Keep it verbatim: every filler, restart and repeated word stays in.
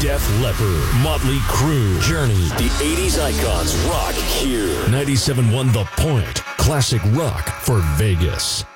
Def Leppard, Motley Crue, Journey. The eighties icons rock here. ninety-seven point one The Point. Classic rock for Vegas.